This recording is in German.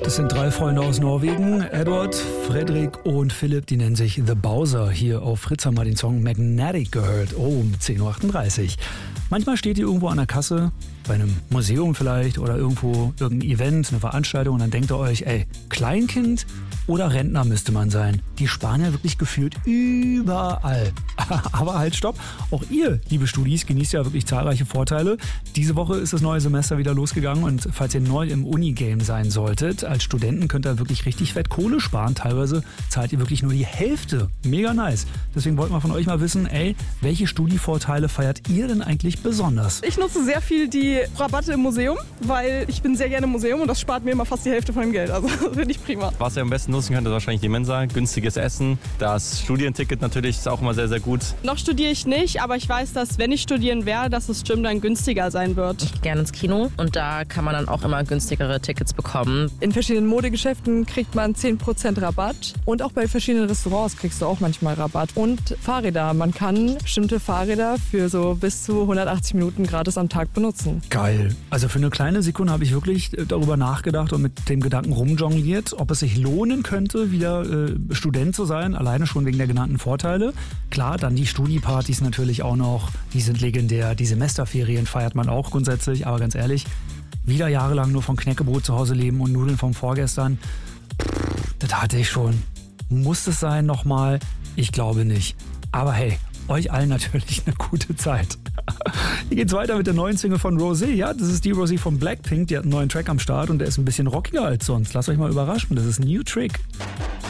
Das sind 3 Freunde aus Norwegen, Edward, Fredrik und Philipp, die nennen sich The Bowser. Hier auf Fritz haben wir den Song Magnetic gehört, um 10.38 Uhr. Manchmal steht ihr irgendwo an der Kasse, bei einem Museum vielleicht oder irgendwo irgendein Event, eine Veranstaltung und dann denkt ihr euch, ey, Kleinkind oder Rentner müsste man sein. Die sparen ja wirklich gefühlt überall. Aber halt stopp, auch ihr, liebe Studis, genießt ja wirklich zahlreiche Vorteile. Diese Woche ist das neue Semester wieder losgegangen und falls ihr neu im Unigame sein solltet, als Studenten könnt ihr wirklich richtig fett Kohle sparen. Teilweise zahlt ihr wirklich nur die Hälfte. Mega nice. Deswegen wollten wir von euch mal wissen, ey, welche Studievorteile feiert ihr denn eigentlich besonders? Ich nutze sehr viel die Rabatte im Museum, weil ich bin sehr gerne im Museum und das spart mir immer fast die Hälfte von dem Geld. Also finde ich prima. Was ihr am besten nutzen könnt, ist wahrscheinlich die Mensa. Günstiges Essen. Das Studienticket natürlich ist auch immer sehr, sehr gut. Noch studiere ich nicht, aber ich weiß, dass wenn ich studieren werde, dass das Gym dann günstiger sein wird. Ich gehe gerne ins Kino und da kann man dann auch immer günstigere Tickets bekommen. In verschiedenen Modegeschäften kriegt man 10% Rabatt und auch bei verschiedenen Restaurants kriegst du auch manchmal Rabatt. Und Fahrräder. Man kann bestimmte Fahrräder für so bis zu 180 Minuten gratis am Tag benutzen. Geil. Also für eine kleine Sekunde habe ich wirklich darüber nachgedacht und mit dem Gedanken rumjongliert, ob es sich lohnen könnte, wieder Student zu sein, alleine schon wegen der genannten Vorteile. Klar, dann die Studiepartys natürlich auch noch, die sind legendär. Die Semesterferien feiert man auch grundsätzlich, aber ganz ehrlich, wieder jahrelang nur von Knäckebrot zu Hause leben und Nudeln vom Vorgestern, das hatte ich schon. Muss es sein nochmal? Ich glaube nicht. Aber hey, euch allen natürlich eine gute Zeit. Hier geht's weiter mit der neuen Single von Rosé. Ja, das ist die Rosé von Blackpink. Die hat einen neuen Track am Start und der ist ein bisschen rockiger als sonst. Lasst euch mal überraschen. Das ist New Trick.